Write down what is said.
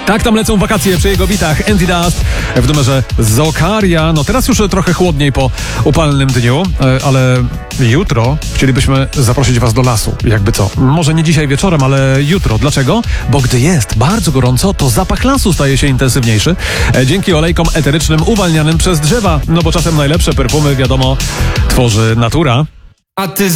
Tak tam lecą wakacje przy jego bitach. Andy Dust w numerze Zokaria. No teraz już trochę chłodniej po upalnym dniu, ale jutro chcielibyśmy zaprosić was do lasu. Jakby co? Może nie dzisiaj wieczorem, ale jutro. Dlaczego? Bo gdy jest bardzo gorąco, to zapach lasu staje się intensywniejszy dzięki olejkom eterycznym uwalnianym przez drzewa. No bo czasem najlepsze perfumy, wiadomo, tworzy natura. A ty